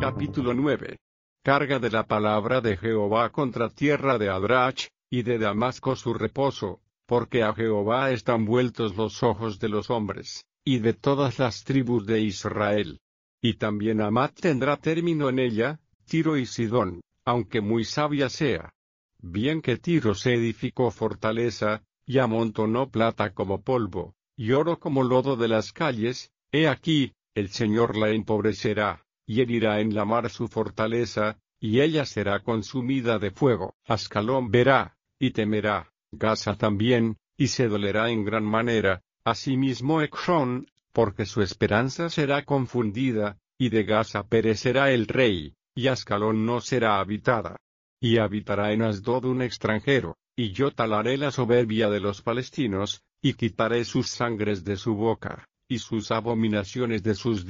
Capítulo 9. Carga de la palabra de Jehová contra tierra de Adrach, y de Damasco su reposo, porque a Jehová están vueltos los ojos de los hombres, y de todas las tribus de Israel. Y también Hamat tendrá término en ella, Tiro y Sidón, aunque muy sabia sea. Bien que Tiro se edificó fortaleza, y amontonó plata como polvo, y oro como lodo de las calles, he aquí, el Señor la empobrecerá, y herirá en la mar su fortaleza, y ella será consumida de fuego. Ascalón verá, y temerá, Gaza también, y se dolerá en gran manera, asimismo Ecrón, porque su esperanza será confundida, y de Gaza perecerá el rey, y Ascalón no será habitada. Y habitará en Asdod un extranjero, y yo talaré la soberbia de los palestinos, y quitaré sus sangres de su boca, y sus abominaciones de sus